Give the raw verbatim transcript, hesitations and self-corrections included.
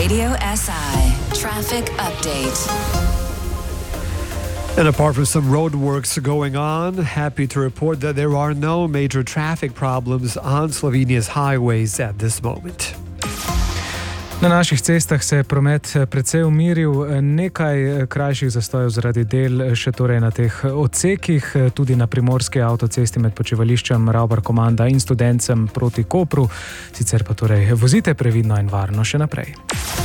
Radio S I traffic update. And apart from some road works going on, happy to report that there are no major traffic problems on Slovenia's highways at this moment. Na naših cestah se je promet precej umiril, nekaj krajših zastojev zaradi del še torej na teh odsekih, tudi na primorski avtocesti med počivališčem Ravbar-Komanda in Studencem proti Kopru, sicer pa torej vozite previdno in varno še naprej.